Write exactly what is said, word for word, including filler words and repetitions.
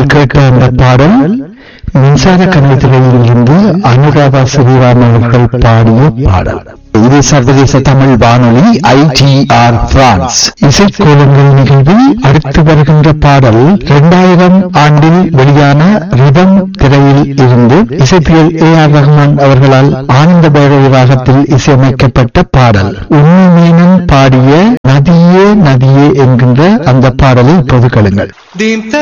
நீங்கள் கேட்ட அந்த பாடல் மின்சார கணத்திரையில் இருந்து அனுராதா ஸ்ரீராம் அவர்கள் பாடிய பாடல். இது சர்வதேச தமிழ் வானொலி ஐ டி ஆர் பிரான்ஸ் இசைக்கோலங்கள் நிகழ்வில் அடுத்து வருகின்ற பாடல் இரண்டாயிரம் ஆண்டில் வெளியான ரிதம் திரையில் இருந்து இசைப்பியல் ஏ ஆர் ரஹ்மான் அவர்களால் ஆனந்த பைரவி ராகத்தில் இசையமைக்கப்பட்ட பாடல். உண்மை மீனும் பாடிய நதியே நதியே என்கின்ற அந்த பாடலை இப்போது கேளுங்கள்.